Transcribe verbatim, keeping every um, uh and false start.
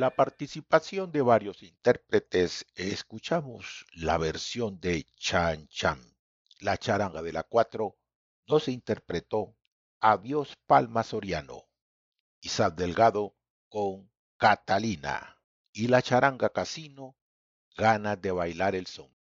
la participación de varios intérpretes, escuchamos la versión de Chan Chan. La charanga de la cuatro nos interpretó Adiós Palma Soriano, Isaac Delgado con Catalina y la charanga Casino, Ganas de bailar el son.